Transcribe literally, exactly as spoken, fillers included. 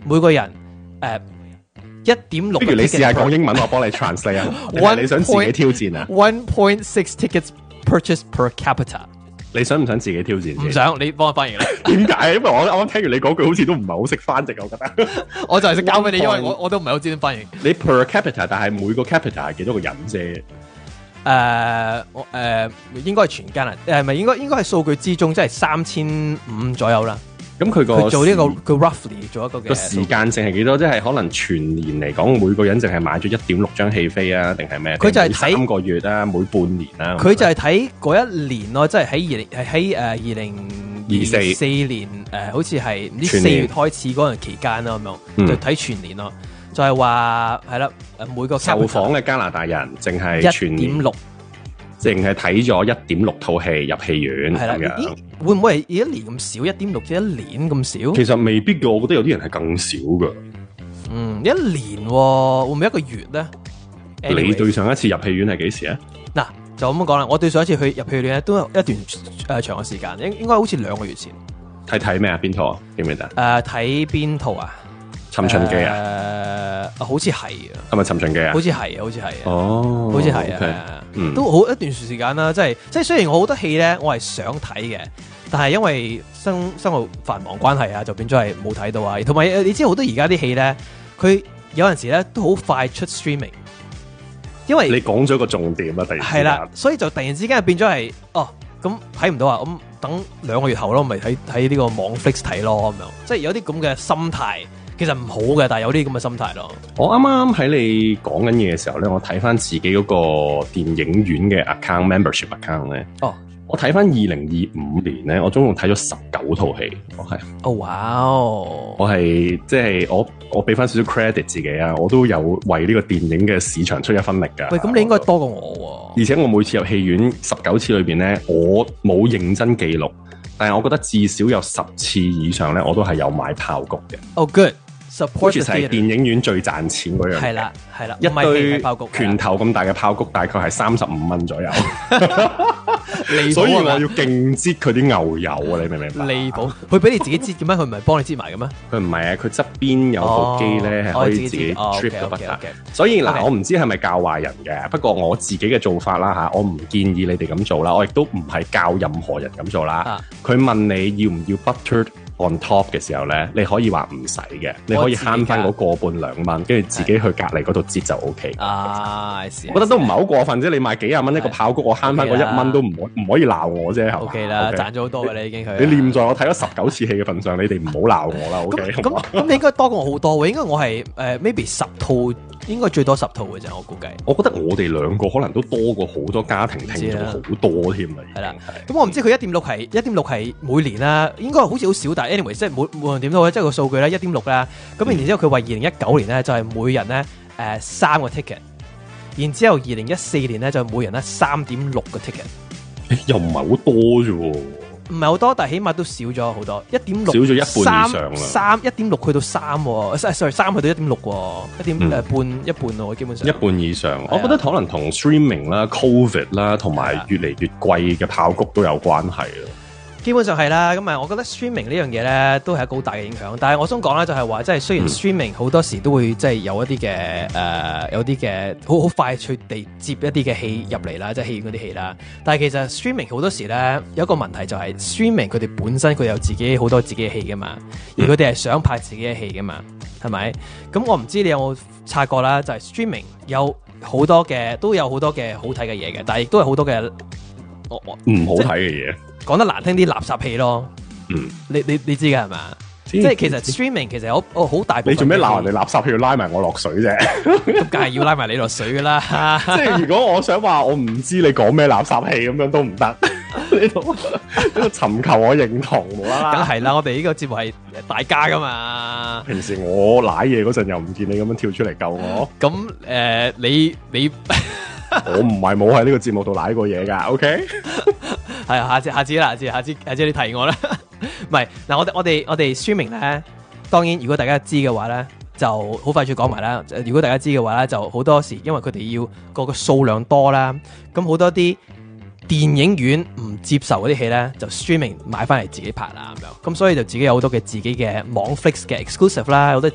每個人誒一點六。 不如你試下講英文，我幫你 translate 啊。你想自己挑戰啊 ？one point six tickets purchased per capita。 你想唔想自己挑戰？ 唔想，你幫我翻譯啦。 點解？因為我啱啱聽完你講句，好似都唔係好識翻譯，我覺得。 我就係識教俾你，因為我我都唔係好知點翻譯。 你 per capita，但係每個 capita 係幾多個人啫？ 誒，我誒應該係全加拿大，誒唔係應該應該係數據之中，即係三千五左右啦。 咁佢個做呢個佢 roughly 做一個嘅個時間性係幾多？即係可能全年嚟講，每個人淨係買咗一點六張戲飛啊，定係咩？ 佢就係睇三個月啊，每半年啊。 佢就係睇嗰一年咯，即係喺二零喺誒二零二四四年誒，好似係唔知四月開始嗰陣期間啦，咁樣、嗯、就睇全年咯。就係話係啦，誒每個受訪嘅加拿大人淨係全年一點六。 淨係睇咗一點六套戲入戲院， 係啦，咦會唔會係一年咁少？一點六至一年咁少？ 其實未必嘅，我覺得有啲人係更少噶。 嗯，一年、哦、會唔會一個月咧？ Anyway, 你對上一次入戲院係幾時啊？ 嗱，就咁講啦。我對上一次去入戲院咧，都有一段誒、呃、長嘅時間，應應該好似兩個月前。 睇睇咩啊？邊套啊？記唔記得？ 誒，睇邊套啊？ 尋秦記啊？誒、 呃，好似係啊。 係咪尋秦記啊？ 好似係啊，好似係啊。 哦， 好似係啊。 Okay. 嗯、 都好一段時間啦，即係即係雖然我好多戲咧，我係想睇嘅，但係因為生生活繁忙關係啊，就變咗係冇睇到啊。同埋你知好多而家啲戲咧，佢有陣時咧都好快出 streaming， 因為你講咗個重點啦，突然係啦，所以就突然之間變咗係哦，咁睇唔到啊，咁等兩個月後咯，咪睇睇呢個網 Flix 睇咯咁樣，即係有啲咁嘅心態。其實唔好嘅，但係有啲咁嘅心態咯。 我啱啱喺你講緊嘢嘅時候咧，我睇翻自己嗰個電影院嘅 account membership account 咧。哦，我睇翻二零二五年咧，我總共睇咗十九套戲。我係哦，哇哦！ 我係即係我我俾翻少少 credit 自己啊，我都有為呢個電影嘅市場出一分力噶。 喂，咁你應該多過我喎。 而且我每次入戲院十九次裏邊咧，我冇認真記錄，但係我覺得至少有十次以上咧，我都係有買炮谷嘅。 哦、oh，good。support 其實係電影院最賺錢嗰樣， 係啦係啦， 一堆拳頭咁大嘅炮谷，大概係三十五蚊左右。所以我要勁擠佢啲牛油啊！你明唔明白？ 離譜，佢俾你自己擠嘅咩？佢唔係幫你擠埋嘅咩？ 佢唔係啊，佢側邊有部機咧，係、哦、可以自己 trip 個 button。所以嗱，okay. 我唔知係咪教壞人嘅，不過我自己嘅做法啦吓，我唔建議你哋咁做啦，我亦都唔係教任何人咁做啦。佢、啊、問你要唔要 butter on top 嘅時候咧，你可以話唔使嘅，你可以慳翻嗰個半兩蚊，跟住自己去隔離嗰度擠就 O K。 啊， 我覺得都唔係好過分啫，你賣幾廿蚊一個炮谷，我慳翻嗰一蚊都唔可唔可以鬧我啫，係嘛 ？O K 啦，賺咗好多嘅你已經佢。 你念在我睇咗十九次戲嘅份上，你哋唔好鬧我啦。O K。 咁咁你應該多過我好多喎，應該我係誒、uh, maybe 十套。應該最多十套嘅啫，我估計。我覺得我哋兩個可能都多過好多家庭聽眾好多添啦。 係啦，咁我唔知佢一點六係一點六係每年啦，應該好似好少，但係 anyway 即係每無論點都好，即係個數據咧一點六啦。咁然之後佢話二零一九年咧就係每人咧誒三個 ticket， 然之後二零一四年咧就每人咧三點六個 ticket， 又唔係好多啫喎。 唔係好多，但係起碼都少咗好多，一點六少咗一半以上啦。 三一點六去到三、哦、，sorry 三去到一點六，一點誒半一半咯，基本上一半以上。我覺得可能同 streaming 啦、covid 啦，同埋越嚟越貴嘅炮谷都有關係咯。 基本上係啦，咁啊，我覺得 streaming 呢樣嘢咧都係一個好大嘅影響。但係我想講咧，就係話，即係雖然 streaming 好多時都會即係有一啲嘅誒，有啲嘅好好快脆地接一啲嘅戲入嚟啦，即係戲院嗰啲戲啦。但係其實 streaming 好多時咧有一個問題就係 streaming 佢哋本身佢有自己好多自己嘅戲噶嘛，而佢哋係想拍自己嘅戲噶嘛，係咪？咁我唔知你有冇察覺啦，就係 streaming 有好多嘅都有好多嘅好睇嘅嘢嘅，但係亦都係好多嘅我我唔好睇嘅嘢。 講得難聽啲垃圾戲咯， 嗯， 你你你知㗎係嘛？即係其實 streaming 其實有哦好大部分。 你做咩鬧人哋垃圾戲要拉埋我落水啫？ 咁梗係要拉埋你落水㗎啦！ 即係如果我想話我唔知你講咩垃圾戲咁樣都唔得，呢度呢度尋求我認同無啦啦。 梗係啦，我哋呢個節目係大家㗎嘛。 平時我瀨嘢嗰陣又唔見你咁樣跳出嚟救我。 咁誒、呃，你你我唔係冇喺呢個節目度瀨過嘢㗎。OK。 係啊，下次下次啦，下次下次下次你提我啦。唔係嗱，我哋我哋我哋 streaming 咧，當然如果大家知嘅話咧，就好快脆講埋啦。如果大家知嘅話咧，就好多時因為佢哋要個個數量多啦，咁好多啲電影院唔接受嗰啲戲咧，就 streaming 買翻嚟自己拍啦咁樣。咁所以就自己有好多嘅自己嘅網 Flix 嘅 exclusive 啦，好多。